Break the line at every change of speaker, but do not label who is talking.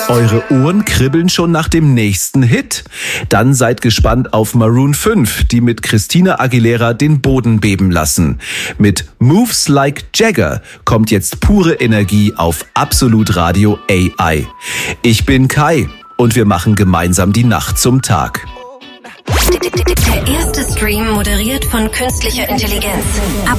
Eure Ohren kribbeln schon nach dem nächsten Hit? Dann seid gespannt auf Maroon 5, die mit Christina Aguilera den Boden beben lassen. Mit Moves Like Jagger kommt jetzt pure Energie auf Absolut Radio AI. Ich bin Kai und wir machen gemeinsam die Nacht zum Tag.
Der erste Stream moderiert von künstlicher Intelligenz. Ab